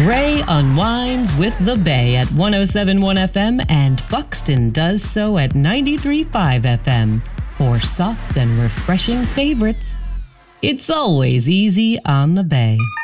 Gray unwinds with the Bay at 107.1 FM and Buxton does so at 93.5 FM. For soft and refreshing favorites, it's always easy on the Bay.